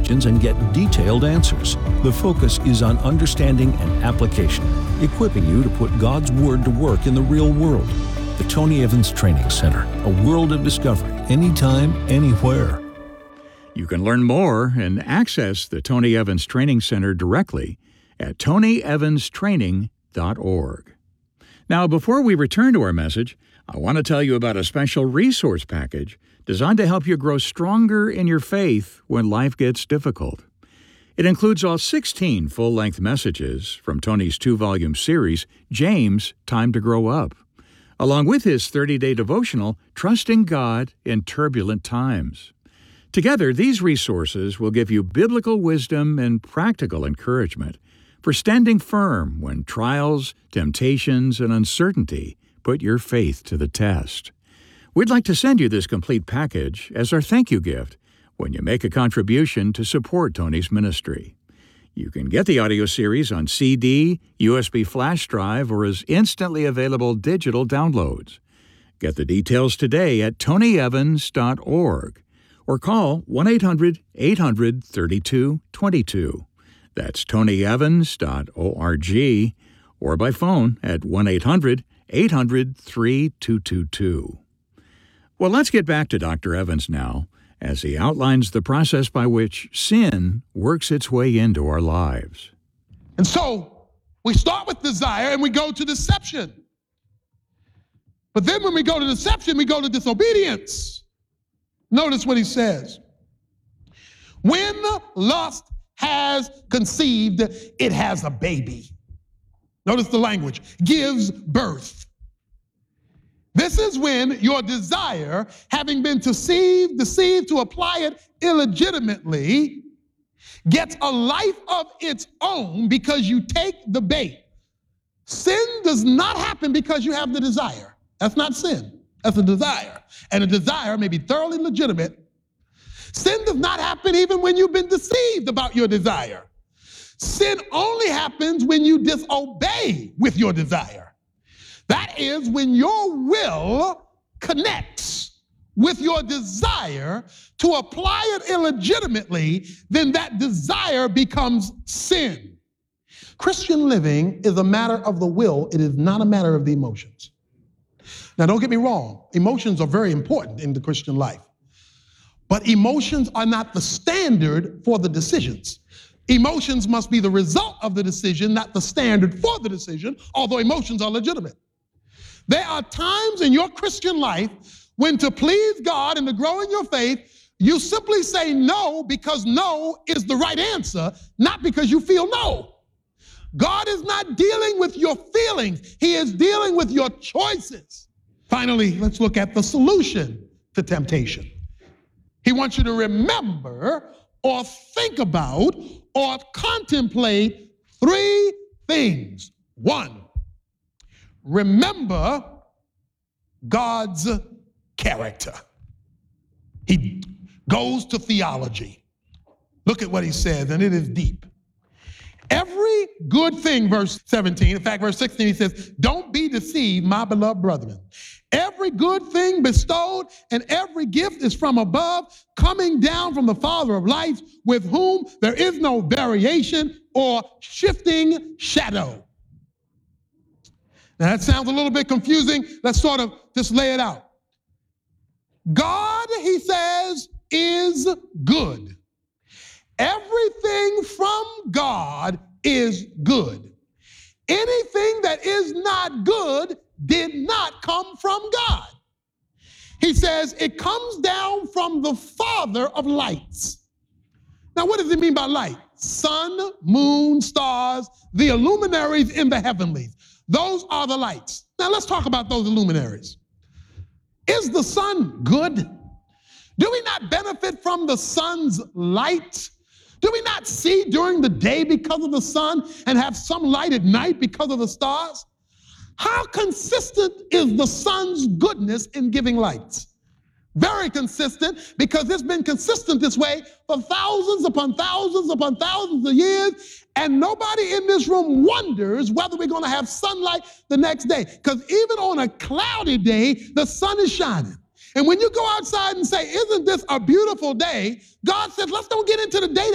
questions and get detailed answers. The focus is on understanding and application, equipping you to put God's Word to work in the real world. The Tony Evans Training Center, a world of discovery, anytime, anywhere. You can learn more and access the Tony Evans Training Center directly at tonyevanstraining.org. Now, before we return to our message, I want to tell you about a special resource package designed to help you grow stronger in your faith when life gets difficult. It includes all 16 full-length messages from Tony's 2-volume series, James, Time to Grow Up, along with his 30-day devotional, Trusting God in Turbulent Times. Together, these resources will give you biblical wisdom and practical encouragement for standing firm when trials, temptations, and uncertainty put your faith to the test. We'd like to send you this complete package as our thank you gift when you make a contribution to support Tony's ministry. You can get the audio series on CD, USB flash drive, or as instantly available digital downloads. Get the details today at tonyevans.org or call 1-800-800-3222. That's tonyevans.org or by phone at 1-800-800-3222. Well, let's get back to Dr. Evans now as he outlines the process by which sin works its way into our lives. And so we start with desire and we go to deception. But then when we go to deception, we go to disobedience. Notice what he says. When lust has conceived, it has a baby. Notice the language, gives birth. This is when your desire, having been deceived to apply it illegitimately, gets a life of its own because you take the bait. Sin does not happen because you have the desire. That's not sin. That's a desire. And a desire may be thoroughly legitimate. Sin does not happen even when you've been deceived about your desire. Sin only happens when you disobey with your desire. That is when your will connects with your desire to apply it illegitimately, then that desire becomes sin. Christian living is a matter of the will. It is not a matter of the emotions. Now, don't get me wrong. Emotions are very important in the Christian life. But emotions are not the standard for the decisions. Emotions must be the result of the decision, not the standard for the decision, although emotions are legitimate. There are times in your Christian life when to please God and to grow in your faith, you simply say no because no is the right answer, not because you feel no. God is not dealing with your feelings. He is dealing with your choices. Finally, let's look at the solution to temptation. He wants you to remember or think about or contemplate 3 things. 1, remember God's character. He goes to theology. Look at what he says, and it is deep. Every good thing, verse 17, in fact, verse 16, he says, don't be deceived, my beloved brethren. Every good thing bestowed and every gift is from above, coming down from the Father of lights, with whom there is no variation or shifting shadow. Now that sounds a little bit confusing. Let's sort of just lay it out. God, he says, is good. Everything from God is good. Anything that is not good did not come from God. He says it comes down from the Father of lights. Now, what does it mean by light? Sun, moon, stars, the luminaries in the heavenlies. Those are the lights. Now, let's talk about those luminaries. Is the sun good? Do we not benefit from the sun's light? Do we not see during the day because of the sun and have some light at night because of the stars? How consistent is the sun's goodness in giving light? Very consistent, because it's been consistent this way for thousands upon thousands upon thousands of years, and nobody in this room wonders whether we're going to have sunlight the next day, because even on a cloudy day, the sun is shining. And when you go outside and say, isn't this a beautiful day? God says, let's don't get into the day